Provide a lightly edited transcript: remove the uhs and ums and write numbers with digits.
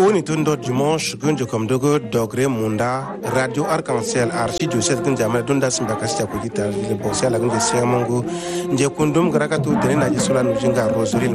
Boni tundo dimanche gunjo kom dogo dogre munda radio arc-en-ciel archi joseph gunja ma dunda simba kasita ko gita le bosia la gunja siamongo nje kundum garaka tu tene na jisula nujinga rosary